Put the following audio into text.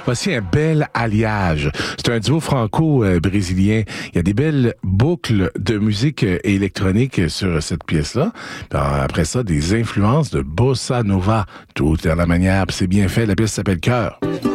Voici un bel alliage. C'est un duo franco-brésilien. Il y a des belles boucles de musique électronique sur cette pièce-là. Après ça, des influences de bossa nova. Tout est à la manière, puis c'est bien fait. La pièce s'appelle Cœur.